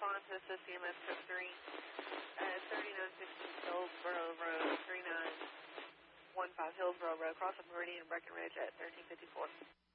respond to assist CMS code 3 at 3960 Hillsborough Road, 3915 Hillsborough Road, cross of Meridian, Breckenridge at 1354.